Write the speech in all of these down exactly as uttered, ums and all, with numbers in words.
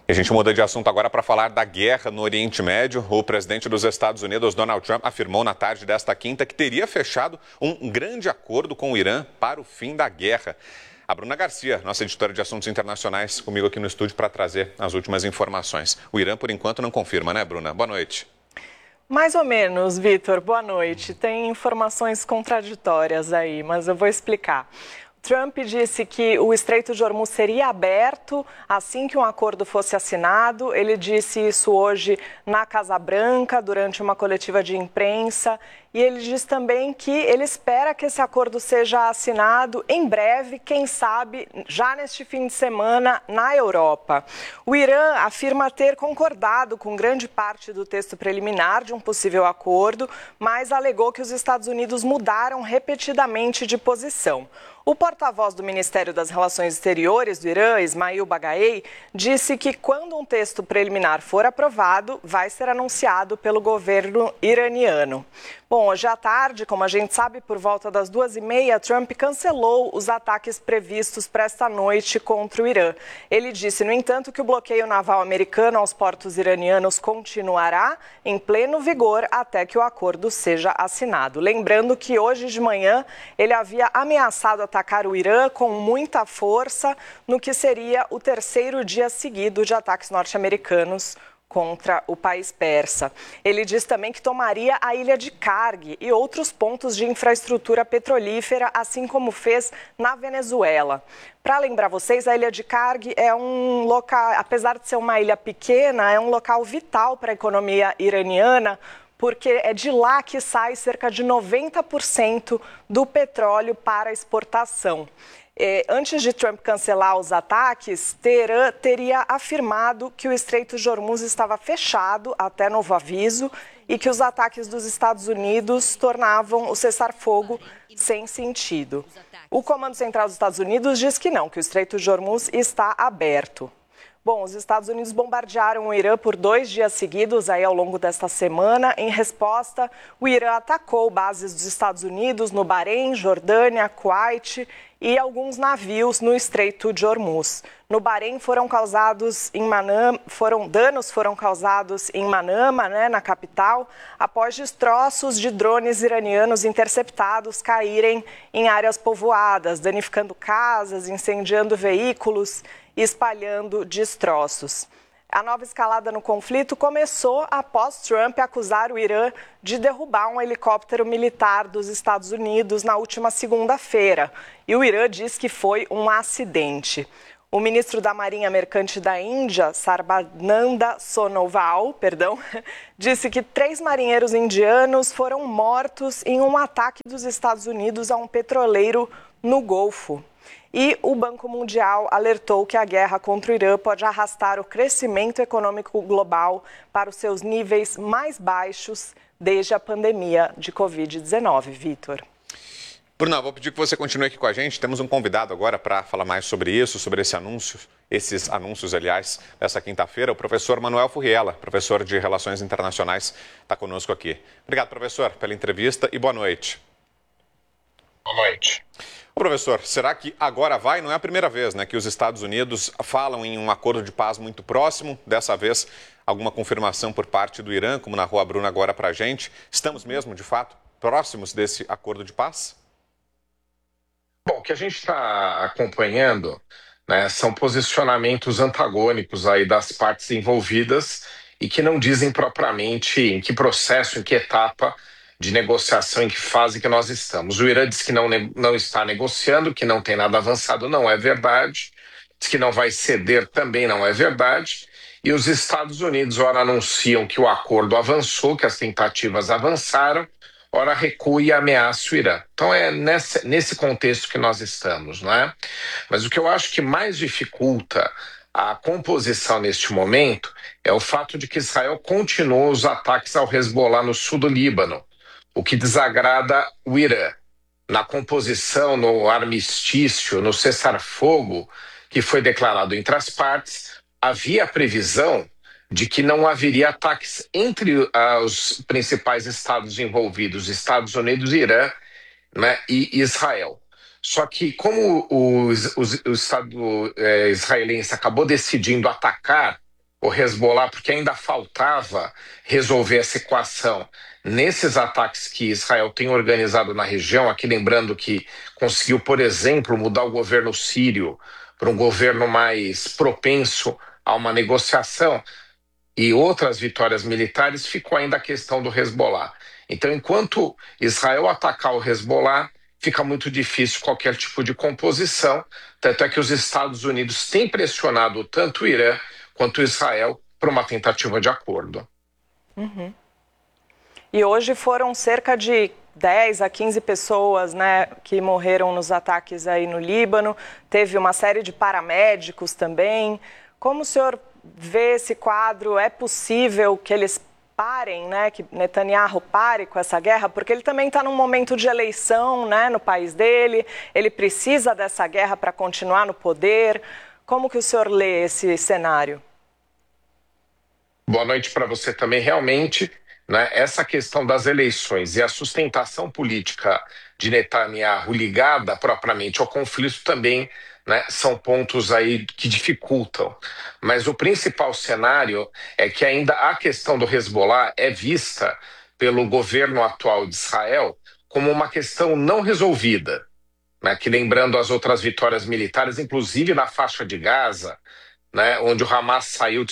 E a gente muda de assunto agora para falar da guerra no Oriente Médio. O presidente dos Estados Unidos, Donald Trump, afirmou na tarde desta quinta que teria fechado um grande acordo com o Irã para o fim da guerra. A Bruna Garcia, nossa editora de assuntos internacionais, comigo aqui no estúdio para trazer as últimas informações. O Irã, por enquanto, não confirma, né, Bruna? Boa noite. Mais ou menos, Vitor. Boa noite. Tem informações contraditórias aí, mas eu vou explicar. Trump disse que o Estreito de Hormuz seria aberto assim que um acordo fosse assinado. Ele disse isso hoje na Casa Branca, durante uma coletiva de imprensa. E ele diz também que ele espera que esse acordo seja assinado em breve, quem sabe já neste fim de semana, na Europa. O Irã afirma ter concordado com grande parte do texto preliminar de um possível acordo, mas alegou que os Estados Unidos mudaram repetidamente de posição. O porta-voz do Ministério das Relações Exteriores do Irã, Ismail Bagaei, disse que quando um texto preliminar for aprovado, vai ser anunciado pelo governo iraniano. Bom, hoje à tarde, como a gente sabe, por volta das duas e meia, Trump cancelou os ataques previstos para esta noite contra o Irã. Ele disse, no entanto, que o bloqueio naval americano aos portos iranianos continuará em pleno vigor até que o acordo seja assinado. Lembrando que hoje de manhã ele havia ameaçado atacar o Irã com muita força no que seria o terceiro dia seguido de ataques norte-americanos contra o país persa. Ele diz também que tomaria a ilha de Karg e outros pontos de infraestrutura petrolífera, assim como fez na Venezuela. Para lembrar vocês, a ilha de Karg é um local, apesar de ser uma ilha pequena, é um local vital para a economia iraniana, porque é de lá que sai cerca de noventa por cento do petróleo para exportação. Eh, antes de Trump cancelar os ataques, Teherã teria afirmado que o Estreito de Hormuz estava fechado até novo aviso e que os ataques dos Estados Unidos tornavam o cessar-fogo sem sentido. O Comando Central dos Estados Unidos diz que não, que o Estreito de Hormuz está aberto. Bom, os Estados Unidos bombardearam o Irã por dois dias seguidos aí ao longo desta semana. Em resposta, o Irã atacou bases dos Estados Unidos no Bahrein, Jordânia, Kuwait e alguns navios no Estreito de Hormuz. No Bahrein foram causados em Manama, foram danos foram causados em Manama, né, na capital, após destroços de drones iranianos interceptados caírem em áreas povoadas, danificando casas, incendiando veículos e espalhando destroços. A nova escalada no conflito começou após Trump acusar o Irã de derrubar um helicóptero militar dos Estados Unidos na última segunda-feira. E o Irã diz que foi um acidente. O ministro da Marinha Mercante da Índia, Sarbananda Sonoval, perdão, disse que três marinheiros indianos foram mortos em um ataque dos Estados Unidos a um petroleiro no Golfo. E o Banco Mundial alertou que a guerra contra o Irã pode arrastar o crescimento econômico global para os seus níveis mais baixos desde a pandemia de covid dezenove. Vitor. Bruna, vou pedir que você continue aqui com a gente. Temos um convidado agora para falar mais sobre isso, sobre esse anúncio, esses anúncios, aliás, dessa quinta-feira. O professor Manuel Furriela, professor de Relações Internacionais, está conosco aqui. Obrigado, professor, pela entrevista e boa noite. Boa noite. Ô, professor, será que agora vai? Não é a primeira vez, né, que os Estados Unidos falam em um acordo de paz muito próximo. Dessa vez, alguma confirmação por parte do Irã, como narrou a Bruna agora para a gente. Estamos mesmo, de fato, próximos desse acordo de paz? Bom, o que a gente está acompanhando, né, são posicionamentos antagônicos aí das partes envolvidas e que não dizem propriamente em que processo, em que etapa de negociação, em que fase que nós estamos. O Irã diz que não, não está negociando, que não tem nada avançado, não é verdade. Diz que não vai ceder, também não é verdade. E os Estados Unidos, ora anunciam que o acordo avançou, que as tentativas avançaram, ora recua e ameaça o Irã. Então é nesse, nesse contexto que nós estamos, não é? Mas o que eu acho que mais dificulta a composição neste momento é o fato de que Israel continua os ataques ao Hezbollah no sul do Líbano, o que desagrada o Irã. Na composição, no armistício, no cessar-fogo que foi declarado entre as partes, havia a previsão de que não haveria ataques entre uh, os principais estados envolvidos, Estados Unidos, Irã, né, e Israel. Só que como o, o, o Estado eh, israelense acabou decidindo atacar o Hezbollah, porque ainda faltava resolver essa equação nesses ataques que Israel tem organizado na região. Aqui lembrando que conseguiu, por exemplo, mudar o governo sírio para um governo mais propenso a uma negociação, e outras vitórias militares, ficou ainda a questão do Hezbollah. Então, enquanto Israel atacar o Hezbollah, fica muito difícil qualquer tipo de composição, tanto é que os Estados Unidos têm pressionado tanto o Irã quanto Israel para uma tentativa de acordo. Uhum. E hoje foram cerca de dez a quinze pessoas, né, que morreram nos ataques aí no Líbano. Teve uma série de paramédicos também. Como o senhor vê esse quadro? É possível que eles parem, né, que Netanyahu pare com essa guerra? Porque ele também está num momento de eleição, né, no país dele. Ele precisa dessa guerra para continuar no poder. Como que o senhor lê esse cenário? Boa noite para você também. Realmente, né, essa questão das eleições e a sustentação política de Netanyahu ligada propriamente ao conflito também, né, são pontos aí que dificultam. Mas o principal cenário é que ainda a questão do Hezbollah é vista pelo governo atual de Israel como uma questão não resolvida, né, que lembrando as outras vitórias militares, inclusive na faixa de Gaza, né, onde o Hamas saiu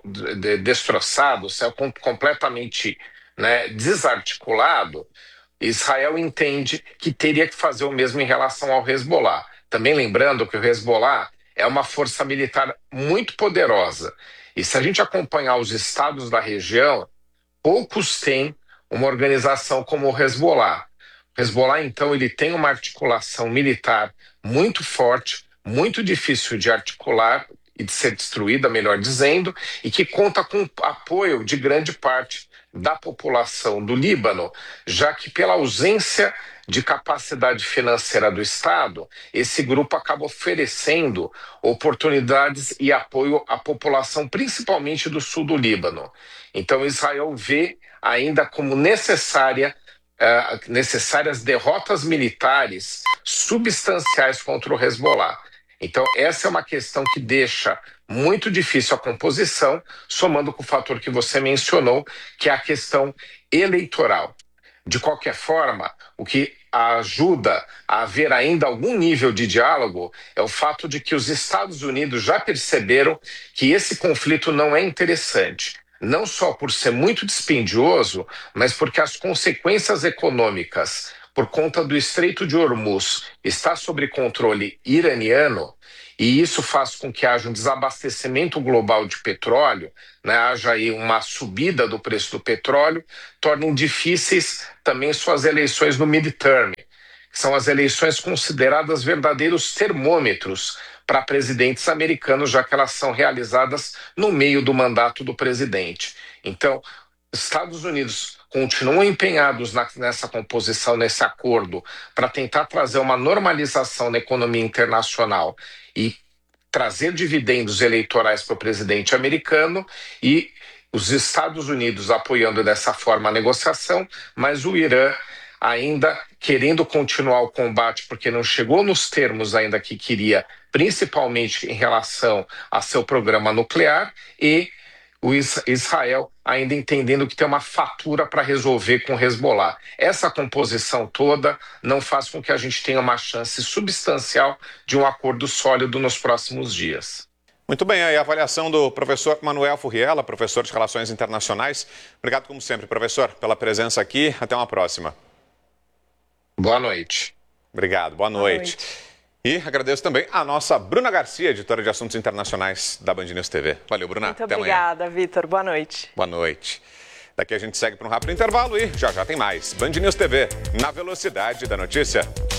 destroçado, saiu completamente, né, desarticulado. Israel entende que teria que fazer o mesmo em relação ao Hezbollah. Também lembrando que o Hezbollah é uma força militar muito poderosa. E se a gente acompanhar os estados da região, poucos têm uma organização como o Hezbollah. O Hezbollah, então, ele tem uma articulação militar muito forte, muito difícil de articular e de ser destruída, melhor dizendo, e que conta com o apoio de grande parte da população do Líbano, já que pela ausência de capacidade financeira do Estado, esse grupo acaba oferecendo oportunidades e apoio à população, principalmente do sul do Líbano. Então Israel vê ainda como necessária, uh, necessárias derrotas militares substanciais contra o Hezbollah. Então essa é uma questão que deixa muito difícil a composição, somando com o fator que você mencionou, que é a questão eleitoral. De qualquer forma, o que ajuda a haver ainda algum nível de diálogo é o fato de que os Estados Unidos já perceberam que esse conflito não é interessante. Não só por ser muito dispendioso, mas porque as consequências econômicas por conta do Estreito de Hormuz está sob controle iraniano, e isso faz com que haja um desabastecimento global de petróleo, né, haja aí uma subida do preço do petróleo, tornem difíceis também suas eleições no midterm, que são as eleições consideradas verdadeiros termômetros para presidentes americanos, já que elas são realizadas no meio do mandato do presidente. Então, Estados Unidos continuam empenhados na, nessa composição, nesse acordo, para tentar trazer uma normalização na economia internacional e trazer dividendos eleitorais para o presidente americano, e os Estados Unidos apoiando dessa forma a negociação, mas o Irã ainda querendo continuar o combate porque não chegou nos termos ainda que queria, principalmente em relação a seu programa nuclear, e o Israel ainda entendendo que tem uma fatura para resolver com o Hezbollah. Essa composição toda não faz com que a gente tenha uma chance substancial de um acordo sólido nos próximos dias. Muito bem, aí a avaliação do professor Manuel Furriela, professor de Relações Internacionais. Obrigado, como sempre, professor, pela presença aqui. Até uma próxima. Boa noite. Obrigado, boa noite. Boa noite. E agradeço também a nossa Bruna Garcia, editora de Assuntos Internacionais da Band News T V. Valeu, Bruna. Muito até obrigada, amanhã. Vitor. Boa noite. Boa noite. Daqui a gente segue para um rápido intervalo e já já tem mais. Band News T V, na velocidade da notícia.